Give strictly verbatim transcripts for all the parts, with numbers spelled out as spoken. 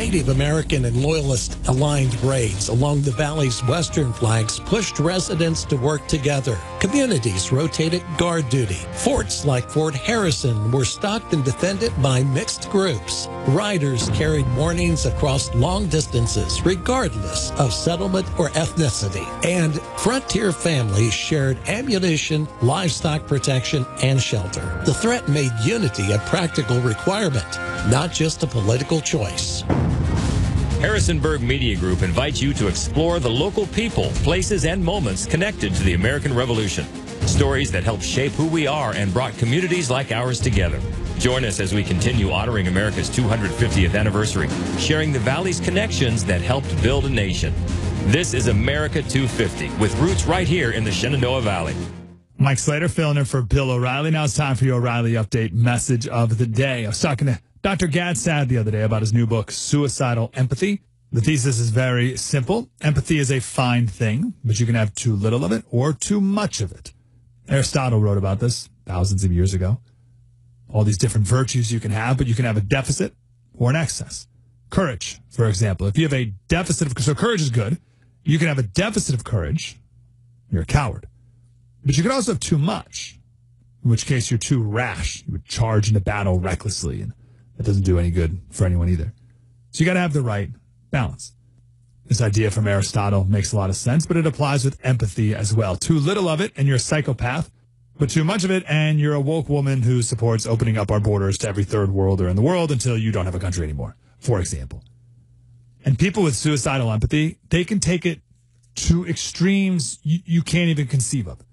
Native American and Loyalist-aligned raids along the valley's western flanks pushed residents to work together. Communities rotated guard duty. Forts like Fort Harrison were stocked and defended by mixed groups. Riders carried warnings across long distances, regardless of settlement or ethnicity. And frontier families shared ammunition, livestock protection, and shelter. The threat made unity a practical requirement, not just a political choice. Harrisonburg Media Group invites you to explore the local people, places, and moments connected to the American Revolution. Stories that help shape who we are and brought communities like ours together. Join us as we continue honoring America's two hundred fiftieth anniversary, sharing the Valley's connections that helped build a nation. This is America two fifty, with roots right here in the Shenandoah Valley. Mike Slater filling in for Bill O'Reilly. Now it's time for your O'Reilly Update message of the day. I was talking to Doctor Gad Saad the other day about his new book, Suicidal Empathy. The thesis is very simple. Empathy is a fine thing, but you can have too little of it or too much of it. Aristotle wrote about this thousands of years ago. All these different virtues you can have, but you can have a deficit or an excess. Courage, for example. If you have a deficit of, so courage is good. You can have a deficit of courage. You're a coward. But you can also have too much, in which case you're too rash. You would charge into battle recklessly, and that doesn't do any good for anyone either. So you got to have the right balance. This idea from Aristotle makes a lot of sense, but it applies with empathy as well. Too little of it, and you're a psychopath, but too much of it, and you're a woke woman who supports opening up our borders to every third worlder in the world until you don't have a country anymore, for example. And people with suicidal empathy, they can take it to extremes you, you can't even conceive of.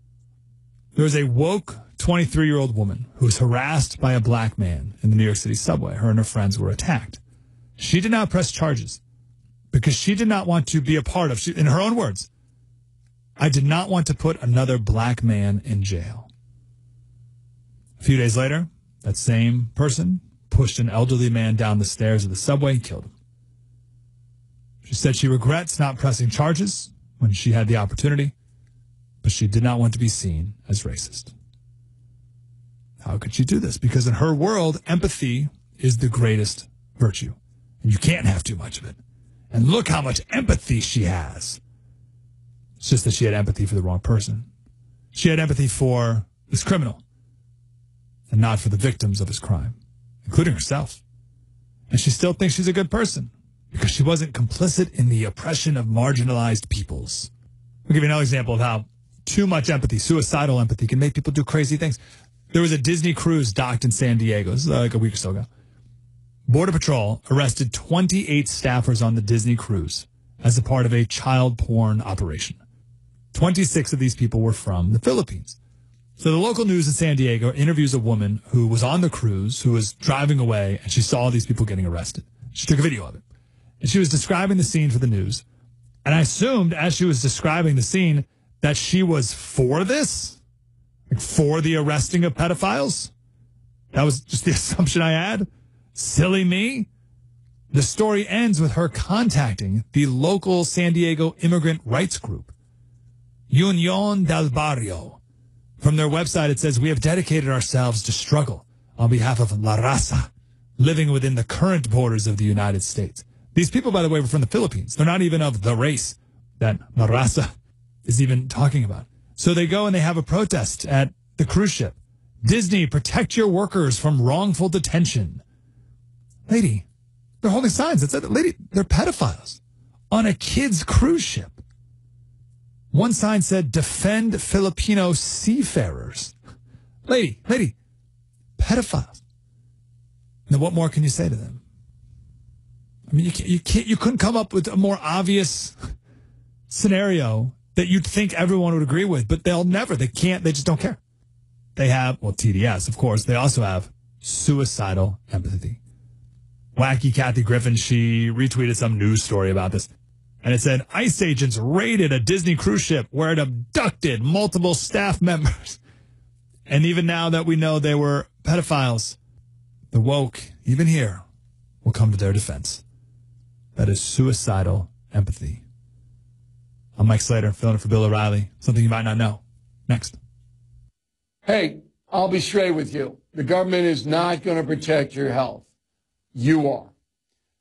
There was a woke twenty-three-year-old woman who was harassed by a black man in the New York City subway. Her and her friends were attacked. She did not press charges because she did not want to be a part of, she, in her own words, I did not want to put another black man in jail. A few days later, that same person pushed an elderly man down the stairs of the subway and killed him. She said she regrets not pressing charges when she had the opportunity, but she did not want to be seen as racist. How could she do this? Because in her world, empathy is the greatest virtue, and you can't have too much of it. And look how much empathy she has. It's just that she had empathy for the wrong person. She had empathy for this criminal and not for the victims of his crime, including herself. And she still thinks she's a good person because she wasn't complicit in the oppression of marginalized peoples. I'll give you another example of how too much empathy, suicidal empathy, can make people do crazy things. There was a Disney cruise docked in San Diego. This is like a week or so ago. Border Patrol arrested twenty-eight staffers on the Disney cruise as a part of a child porn operation. twenty-six of these people were from the Philippines. So the local news in San Diego interviews a woman who was on the cruise, who was driving away, and she saw these people getting arrested. She took a video of it. And she was describing the scene for the news. And I assumed as she was describing the scene that she was for this, like for the arresting of pedophiles. That was just the assumption I had. Silly me. The story ends with her contacting the local San Diego immigrant rights group, Unión del Barrio. From their website, it says, we have dedicated ourselves to struggle on behalf of La Raza, living within the current borders of the United States. These people, by the way, were from the Philippines. They're not even of the race that La Raza is even talking about. So they go and they have a protest at the cruise ship. Disney, protect your workers from wrongful detention. Lady, they're holding signs that said, lady, they're pedophiles on a kid's cruise ship. One sign said, defend Filipino seafarers. Lady, lady, pedophiles. Now, what more can you say to them? I mean, you can't, you can't, you couldn't come up with a more obvious scenario that you'd think everyone would agree with, but they'll never, they can't, they just don't care. They have, well, T D S, of course. They also have suicidal empathy. Wacky Kathy Griffin, she retweeted some news story about this. And it said, ICE agents raided a Disney cruise ship where it abducted multiple staff members. And even now that we know they were pedophiles, the woke, even here, will come to their defense. That is suicidal empathy. I'm Mike Slater, filling in for Bill O'Reilly. Something you might not know. Next. Hey, I'll be straight with you. The government is not going to protect your health. You are.